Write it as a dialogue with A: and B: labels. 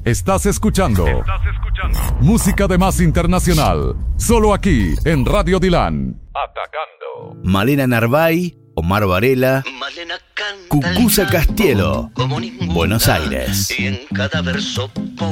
A: Estás escuchando música de más internacional, solo aquí en Radio Dilan. Atacando.
B: Malena Narváez, Omar Varela, Cucuza Castielo, Buenos Aires.
C: Y en cada verso